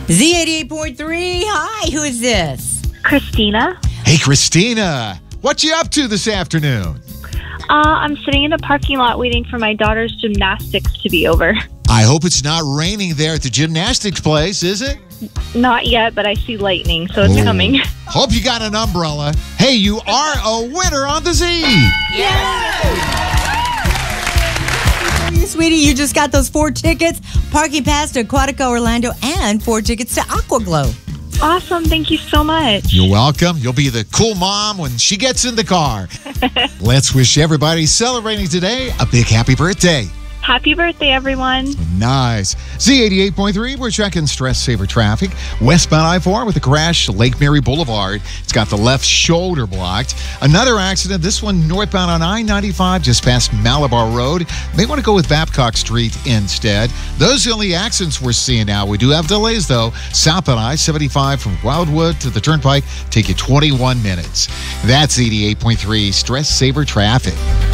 Z88.3. Hi, who is this? Christina. Hey, Christina. What you up to this afternoon? I'm sitting in the parking lot waiting for my daughter's gymnastics to be over. I hope it's not raining there at the gymnastics place, is it? Not yet, but I see lightning, so it's coming. Hope you got an umbrella. Hey, you are a winner on the Z. Sweetie, you just got those 4 tickets, parking pass to Aquatica Orlando, and 4 tickets to Aquaglow. Awesome. Thank you so much. You're welcome. You'll be the cool mom when she gets in the car. Let's wish everybody celebrating today a big happy birthday. Happy birthday, everyone. Nice. Z88.3, we're checking stress saver traffic. Westbound I-4 with a crash, Lake Mary Boulevard. It's got the left shoulder blocked. Another accident, this one northbound on I-95 just past Malabar Road. May want to go with Babcock Street instead. Those are the only accidents we're seeing now. We do have delays, though. Southbound I-75 from Wildwood to the Turnpike take you 21 minutes. That's Z88.3 stress saver traffic.